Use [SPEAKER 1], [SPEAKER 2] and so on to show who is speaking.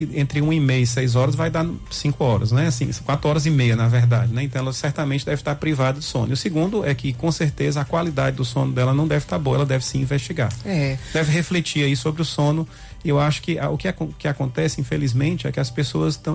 [SPEAKER 1] entre 1h30 e 6 horas vai dar 5 horas, né? Assim, 4 horas e meia, na verdade, né? Então ela certamente deve estar privada de sono. E o segundo é que, com certeza, a qualidade do sono dela não deve estar boa, ela deve se investigar. Deve refletir aí sobre o sono. E eu acho que o que acontece, infelizmente, é que as pessoas